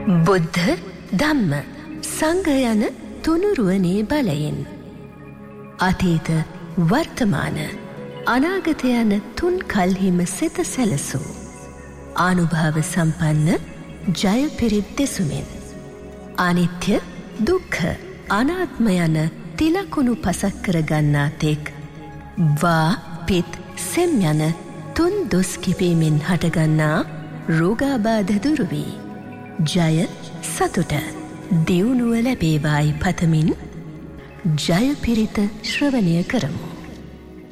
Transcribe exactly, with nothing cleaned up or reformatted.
බුද්ධ ධම්ම සංඝ යන තුනුරුවනේ බලයෙන් අතීත වර්තමාන අනාගත යන තුන් කල්හිම සිත සැලසූ ආනුභාව සම්පන්න ජය පිරිත් දෙසුමින් අනිත්‍ය දුක්ඛ අනාත්ම යන තිලකුණු පසක් කර ගන්නා තෙක් වා පිත් සෙම් යන තුන් දොස් කිපීමෙන් හටගන්නා රෝගාබාධ දුරු වී ජය සතුට දියුණුව ලැබේවායි පතමින් ජය පිරිත ශ්‍රවණය කරමු.